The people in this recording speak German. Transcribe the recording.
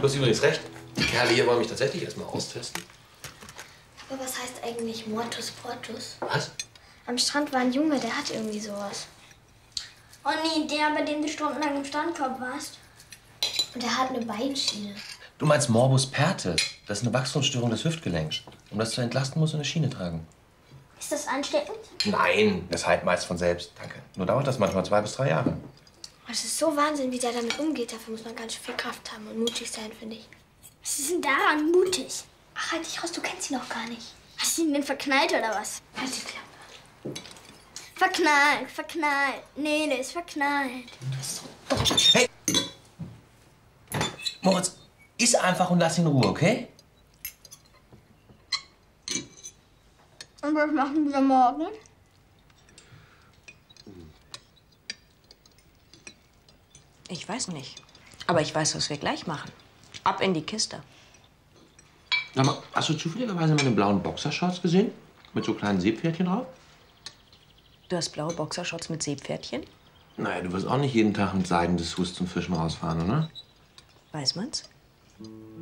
hast übrigens recht. Die Kerle hier wollen mich tatsächlich erstmal austesten. Aber was heißt eigentlich Mortus Portus? Was? Am Strand war ein Junge, der hat irgendwie sowas. Oh nee, der, bei dem du stundenlang im Strandkorb warst. Und er hat eine Beinschiene. Du meinst Morbus Perthes. Das ist eine Wachstumsstörung des Hüftgelenks. Um das zu entlasten, musst du eine Schiene tragen. Ist das ansteckend? Nein, das heilt meist von selbst. Danke. Nur dauert das manchmal 2 bis 3 Jahre. Das ist so Wahnsinn, wie der damit umgeht. Dafür muss man ganz schön viel Kraft haben und mutig sein, finde ich. Was ist denn daran mutig? Ach, halt dich raus, du kennst ihn noch gar nicht. Hast du ihn denn verknallt oder was? Halt die Klappe. Verknallt, verknallt. Nee, der ist verknallt. Hey! Moritz, iss einfach und lass ihn in Ruhe, okay? Und was machen wir morgen? Ich weiß nicht. Aber ich weiß, was wir gleich machen. Ab in die Kiste. Sag mal, hast du zufälligerweise meine blauen Boxershorts gesehen? Mit so kleinen Seepferdchen drauf? Du hast blaue Boxershorts mit Seepferdchen? Naja, du wirst auch nicht jeden Tag mit Seidendessous zum Fischen rausfahren, oder? Weiß man's?